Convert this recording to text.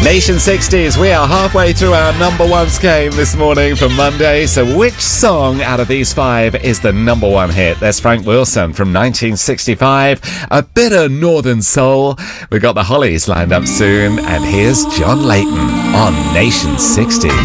Nation 60s, we are halfway through our number one game this morning for Monday. So which song out of these five is the number one hit? There's Frank Wilson from 1965, a bit of Northern Soul. We've got the Hollies lined up soon, and here's John Layton on Nation 60s.